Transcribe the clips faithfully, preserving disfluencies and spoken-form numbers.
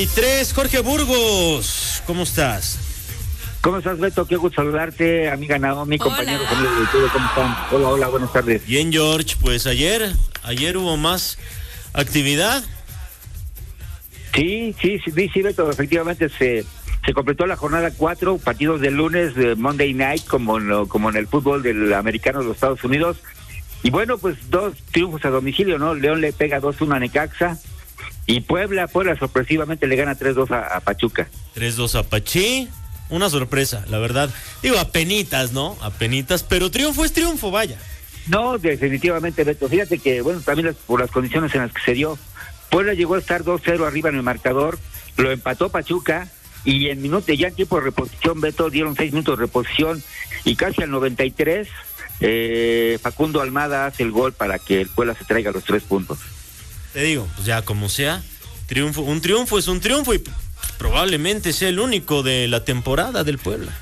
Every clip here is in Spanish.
Y tres, Jorge Burgos, ¿cómo estás? ¿Cómo estás, Beto? Qué gusto saludarte, amiga Naomi, compañeros, amigos de todo, ¿cómo están? Hola, hola, buenas tardes. Bien, George, pues ayer, ayer hubo más actividad. Sí, sí, sí, sí, Beto, efectivamente se, se completó la jornada cuatro, partidos del lunes, de Monday Night, como en, lo, como en el fútbol del americano de los Estados Unidos. Y bueno, pues dos triunfos a domicilio, ¿no? León le pega dos uno a Necaxa. Y Puebla, Puebla sorpresivamente le gana tres dos a, a Pachuca. tres dos a Pachí. Una sorpresa, la verdad. Digo, apenitas, ¿no? Apenitas, pero triunfo es triunfo, vaya. No, definitivamente, Beto. Fíjate que, bueno, también las, por las condiciones en las que se dio. Puebla llegó a estar dos cero arriba en el marcador, lo empató Pachuca, y en minutos, ya en tiempo de reposición, Beto, dieron seis minutos de reposición, y casi al noventa y tres, eh, Facundo Almada hace el gol para que el Puebla se traiga los tres puntos. Te digo, pues ya como sea, triunfo, un triunfo es un triunfo, y probablemente sea el único de la temporada del Puebla.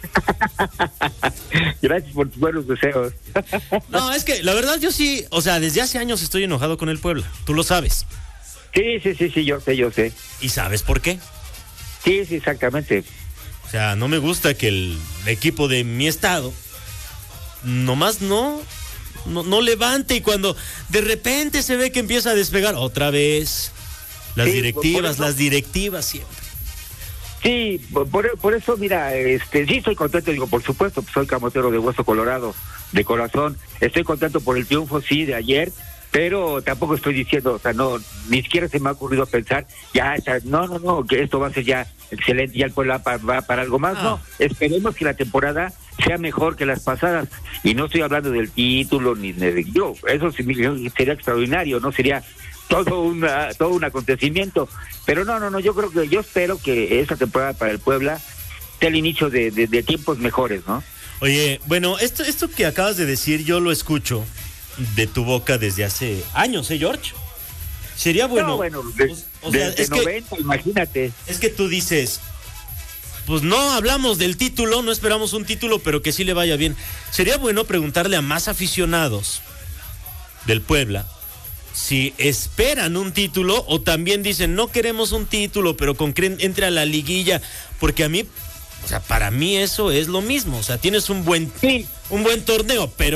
Gracias por tus buenos deseos. No, es que la verdad yo sí, o sea, desde hace años estoy enojado con el Puebla, tú lo sabes. Sí, sí, sí, sí, yo sé, yo sé. ¿Y sabes por qué? Sí, sí, exactamente. O sea, no me gusta que el equipo de mi estado nomás no, no, no levante, y cuando de repente se ve que empieza a despegar otra vez, las Sí, directivas, eso, las directivas siempre. Sí, por, por eso, mira, este, sí estoy contento, digo, por supuesto, pues soy camotero de hueso colorado, de corazón. Estoy contento por el triunfo, sí, de ayer, pero tampoco estoy diciendo, o sea, no, ni siquiera se me ha ocurrido pensar, ya, ya no, no, no, que esto va a ser ya excelente, ya el Puebla va, va para algo más, ah. No, esperemos que la temporada sea mejor que las pasadas, y no estoy hablando del título, ni de, yo, eso sería extraordinario, ¿no? Sería todo una, todo un acontecimiento, pero no, no, no, yo creo que, yo espero que esta temporada para el Puebla sea el inicio de, de, de tiempos mejores, ¿no? Oye, bueno, esto, esto que acabas de decir, yo lo escucho de tu boca desde hace años, ¿eh, George? Sería bueno. No, bueno, de, o sea, desde es noventa, que, imagínate. Es que tú dices, pues no hablamos del título, no esperamos un título, pero que sí le vaya bien. Sería bueno preguntarle a más aficionados del Puebla si esperan un título o también dicen, no queremos un título, pero con que entre a la liguilla, porque a mí, o sea, para mí eso es lo mismo, o sea, tienes un buen, sí. un buen torneo, pero